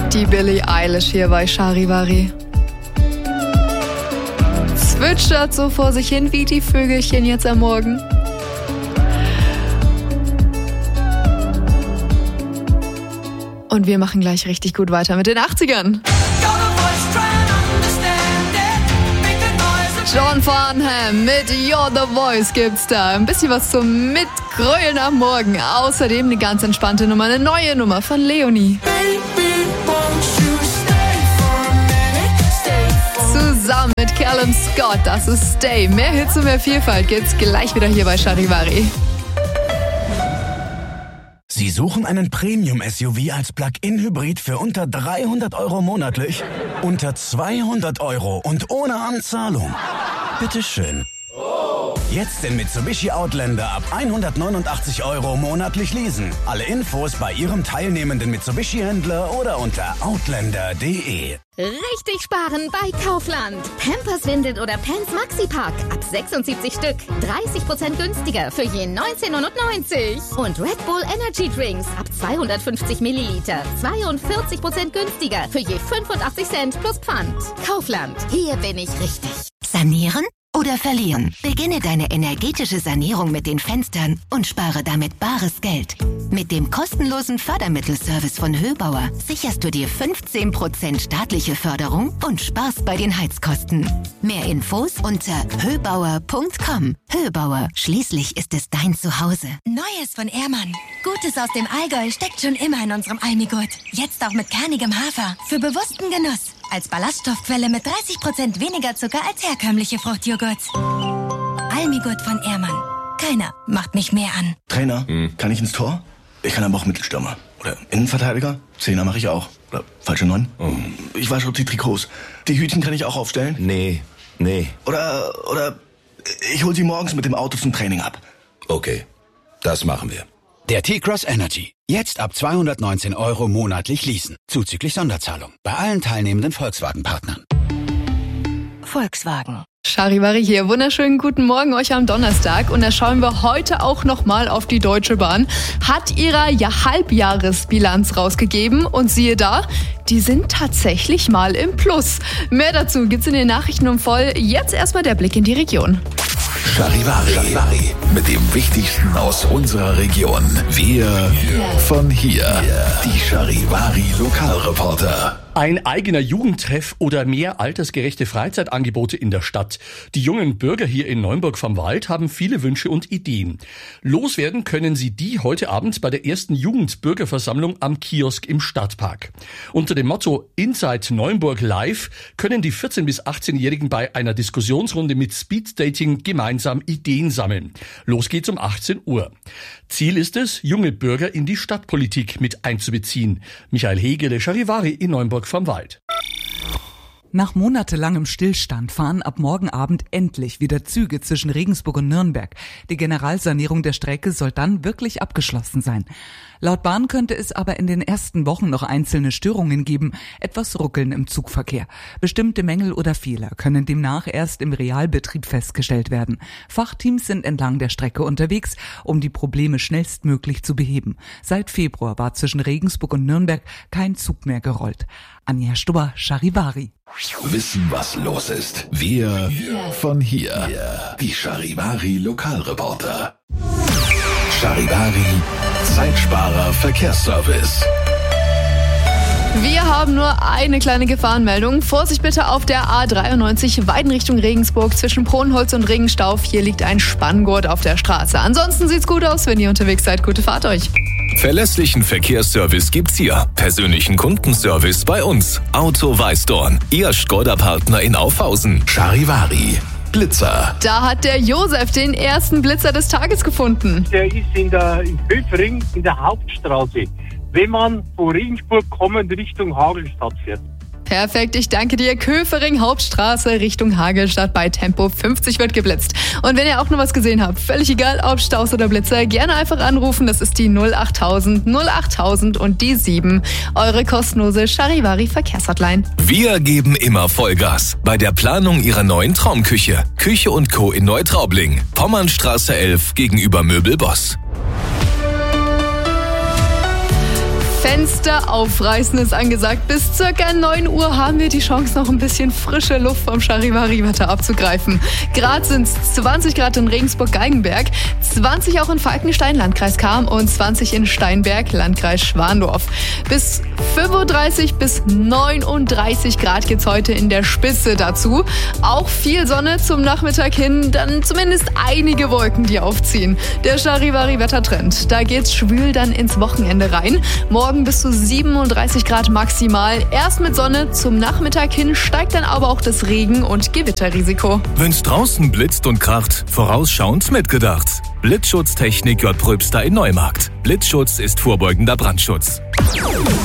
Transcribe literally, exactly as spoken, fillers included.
Die Billie Eilish hier bei Charivari. Zwitschert so vor sich hin wie die Vögelchen jetzt am Morgen. Und wir machen gleich richtig gut weiter mit den achtzigern. John Farnham mit You're the Voice gibt's da. Ein bisschen was zum Mitgrölen am Morgen. Außerdem eine ganz entspannte Nummer, eine neue Nummer von Leonie. Zusammen mit Callum Scott, das ist Stay. Mehr Hits und mehr Vielfalt gibt's gleich wieder hier bei Charivari. Sie suchen einen Premium-S U V als Plug-in-Hybrid für unter dreihundert Euro monatlich? Unter zweihundert Euro und ohne Anzahlung? Bitteschön. Jetzt den Mitsubishi Outlander ab hundertneunundachtzig Euro monatlich leasen. Alle Infos bei Ihrem teilnehmenden Mitsubishi-Händler oder unter outlander punkt de. Richtig sparen bei Kaufland. Pampers, Windeln oder Pants Maxi-Pack ab sechsundsiebzig Stück. dreißig Prozent günstiger für je neunzehn neunundneunzig. Und Red Bull Energy Drinks ab zweihundertfünfzig Milliliter. zweiundvierzig Prozent günstiger für je fünfundachtzig Cent plus Pfand. Kaufland. Hier bin ich richtig. Sanieren oder verlieren? Beginne deine energetische Sanierung mit den Fenstern und spare damit bares Geld. Mit dem kostenlosen Fördermittelservice von Höbauer sicherst du dir fünfzehn Prozent staatliche Förderung und sparst bei den Heizkosten. Mehr Infos unter höbauer punkt com. Höbauer, schließlich ist es dein Zuhause. Neues von Ehrmann. Gutes aus dem Allgäu steckt schon immer in unserem Almigurt. Jetzt auch mit kernigem Hafer. Für bewussten Genuss. Als Ballaststoffquelle mit dreißig Prozent weniger Zucker als herkömmliche Fruchtjoghurts. Almigurt von Ehrmann. Keiner macht mich mehr an. Trainer, hm. kann ich ins Tor? Ich kann aber auch Mittelstürmer. Oder Innenverteidiger? Zehner mache ich auch. Oder falsche Neun? Oh. Ich wasche auch die Trikots. Die Hütchen kann ich auch aufstellen? Nee, nee. Oder, oder ich hol sie morgens mit dem Auto zum Training ab. Okay, das machen wir. Der T-Cross Energy. Jetzt ab zweihundertneunzehn Euro monatlich leasen. Zuzüglich Sonderzahlung. Bei allen teilnehmenden Volkswagen-Partnern. Volkswagen. Charivari hier. Wunderschönen guten Morgen euch am Donnerstag. Und da schauen wir heute auch nochmal auf die Deutsche Bahn. Hat ihre ja Halbjahresbilanz rausgegeben. Und siehe da, die sind tatsächlich mal im Plus. Mehr dazu gibt's in den Nachrichten um voll. Jetzt erstmal der Blick in die Region. Charivari, Charivari, mit dem Wichtigsten aus unserer Region. Wir yeah. von hier. Yeah. Die Charivari Lokalreporter. Ein eigener Jugendtreff oder mehr altersgerechte Freizeitangebote in der Stadt. Die jungen Bürger hier in Neumburg vom Wald haben viele Wünsche und Ideen. Loswerden können sie die heute Abend bei der ersten Jugendbürgerversammlung am Kiosk im Stadtpark. Unter dem Motto Inside Neumburg Live können die vierzehn- bis achtzehnjährigen bei einer Diskussionsrunde mit Speeddating gemeinsam Ideen sammeln. Los geht's um achtzehn Uhr. Ziel ist es, junge Bürger in die Stadtpolitik mit einzubeziehen. Michael Hegele, Charivari in Neumburg vom Wald. Nach monatelangem Stillstand fahren ab morgen Abend endlich wieder Züge zwischen Regensburg und Nürnberg. Die Generalsanierung der Strecke soll dann wirklich abgeschlossen sein. Laut Bahn könnte es aber in den ersten Wochen noch einzelne Störungen geben, etwas Ruckeln im Zugverkehr. Bestimmte Mängel oder Fehler können demnach erst im Realbetrieb festgestellt werden. Fachteams sind entlang der Strecke unterwegs, um die Probleme schnellstmöglich zu beheben. Seit Februar war zwischen Regensburg und Nürnberg kein Zug mehr gerollt. Anja Stubber, Charivari. Wissen, was los ist. Wir yeah. von hier. Yeah. Die Charivari Lokalreporter. Charivari Zeitsparer Verkehrsservice. Wir haben nur eine kleine Gefahrenmeldung. Vorsicht bitte auf der A dreiundneunzig Weiden Richtung Regensburg zwischen Pronholz und Regenstauf. Hier liegt ein Spanngurt auf der Straße. Ansonsten sieht's gut aus, wenn ihr unterwegs seid. Gute Fahrt euch. Verlässlichen Verkehrsservice gibt's hier. Persönlichen Kundenservice bei uns. Auto Weißdorn. Ihr Skoda-Partner in Aufhausen. Charivari. Blitzer. Da hat der Josef den ersten Blitzer des Tages gefunden. Der ist in der in Höfring in der Hauptstraße, wenn man von Regensburg kommend Richtung Hagelstadt fährt. Perfekt, ich danke dir. Köfering, Hauptstraße, Richtung Hagelstadt bei Tempo fünfzig wird geblitzt. Und wenn ihr auch noch was gesehen habt, völlig egal, ob Staus oder Blitzer, gerne einfach anrufen. Das ist die null achttausend null achttausend und die sieben. Eure kostenlose Charivari Verkehrshotline. Wir geben immer Vollgas bei der Planung ihrer neuen Traumküche. Küche und Co. in Neutraubling. Pommernstraße elf gegenüber Möbelboss. Fenster aufreißen ist angesagt. Bis circa neun Uhr haben wir die Chance, noch ein bisschen frische Luft vom Charivari-Wetter abzugreifen. Grad sind es zwanzig Grad in Regensburg-Geigenberg, zwanzig auch in Falkenstein, Landkreis Cham und zwanzig in Steinberg, Landkreis Schwandorf. Bis fünfunddreißig bis neununddreißig Grad geht's heute in der Spitze dazu. Auch viel Sonne zum Nachmittag hin, dann zumindest einige Wolken, die aufziehen. Der Charivari-Wettertrend, da geht's schwül dann ins Wochenende rein. Morgen bis zu siebenunddreißig Grad maximal. Erst mit Sonne, zum Nachmittag hin steigt dann aber auch das Regen- und Gewitterrisiko. Wenn's draußen blitzt und kracht, vorausschauend mitgedacht. Blitzschutztechnik J. Pröbster in Neumarkt. Blitzschutz ist vorbeugender Brandschutz.